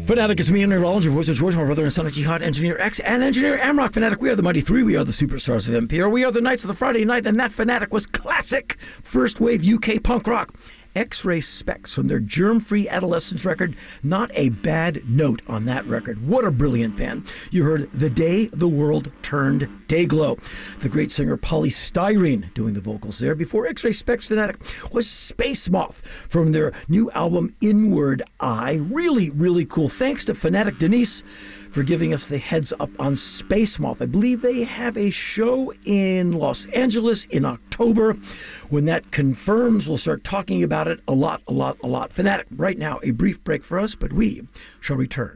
Fanatic, it's me, Henry Rollins, your voice of George, my brother and son of Jihad, Engineer X, and Engineer Amrock. Fanatic, we are the Mighty Three, we are the superstars of NPR, we are the Knights of the Friday Night, and that Fanatic was classic first wave UK punk rock. X-Ray Specs from their Germ-Free Adolescence record. Not a bad note on that record. What a brilliant band. You heard The Day the World Turned Dayglow. The great singer Polly Styrene doing the vocals there. Before X-Ray Specs, Fanatic was Space Moth from their new album Inward Eye. Really, really cool. Thanks to Fanatic Denise for giving us the heads up on Space Moth. I believe they have a show in Los Angeles in October. When that confirms, we'll start talking about it a lot. Fanatic, right now, a brief break for us, but we shall return.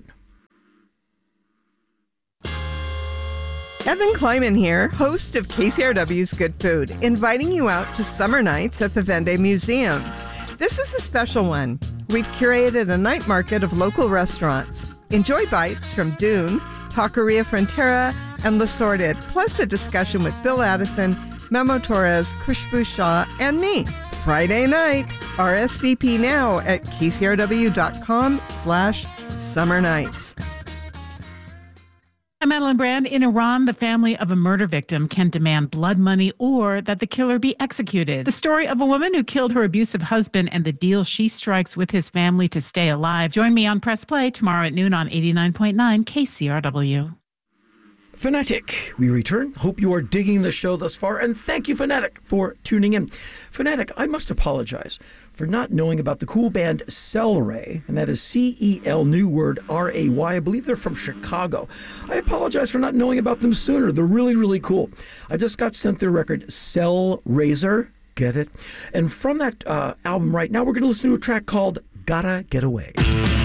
Evan Kleiman here, host of KCRW's Good Food, inviting you out to summer nights at the Vendée Museum. This is a special one. We've curated a night market of local restaurants. Enjoy bites from Dune, Taqueria Frontera, and Le Sorted, plus a discussion with Bill Addison, Memo Torres, Khushbu Shah, and me. Friday night. RSVP now at kcrw.com/summer nights. I'm Madeline Brand. In Iran, the family of a murder victim can demand blood money or that the killer be executed. The story of a woman who killed her abusive husband and the deal she strikes with his family to stay alive. Join me on Press Play tomorrow at noon on 89.9 KCRW. Fanatic, we return. Hope you are digging the show thus far, and thank you, Fanatic, for tuning in. Fanatic, I must apologize for not knowing about the cool band Cel-Ray, and that is C-E-L, new word, R-A-Y. I believe they're from Chicago. I apologize for not knowing about them sooner. They're really, really cool. I just got sent their record, Cell Razor. Get it? And from that album right now, we're going to listen to a track called Gotta Get Away.